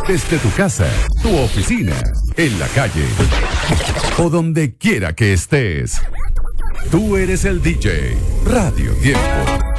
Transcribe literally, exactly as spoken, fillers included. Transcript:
Desde tu casa, tu oficina, en la calle o donde quiera que estés. Tú eres el D J. Radio Tiempo.